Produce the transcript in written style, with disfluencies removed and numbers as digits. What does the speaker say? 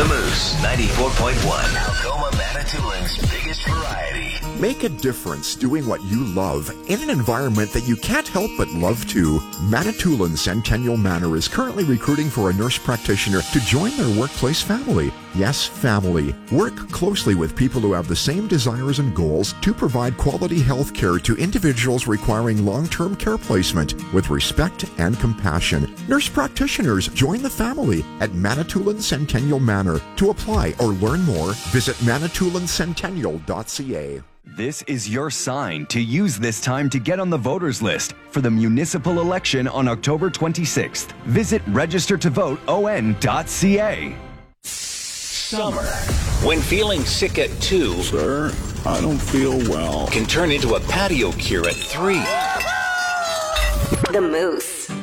The Moose, 94.1. Algoma, Manitoulин's biggest variety. Make a difference doing what you love in an environment that you can't help but love too. Manitoulin Centennial Manor is currently recruiting for a nurse practitioner to join their workplace family. Yes, family. Work closely with people who have the same desires and goals to provide quality health care to individuals requiring long-term care placement with respect and compassion. Nurse practitioners join the family at Manitoulin Centennial Manor. To apply or learn more, visit manitoulincentennial.ca. This is your sign to use this time to get on the voters list for the municipal election on October 26th. Visit registertovoteon.ca. Summer. When feeling sick at 2, Sir, I don't feel well. Can turn into a patio cure at 3. The Moose.